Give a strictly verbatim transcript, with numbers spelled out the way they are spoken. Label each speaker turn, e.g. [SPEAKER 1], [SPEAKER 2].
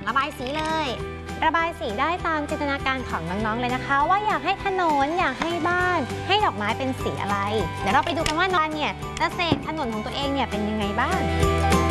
[SPEAKER 1] ระบายสีเลยระบายสีได้ตามจินตนาการของน้องๆเลยนะคะว่าอยากให้ถนนอยากให้บ้านให้ดอกไม้เป็นสีอะไรเดี๋ยวเราไปดูกันว่าน้องเนี่ยจะเสกถนนของตัวเองเนี่ยเป็นยังไงบ้าง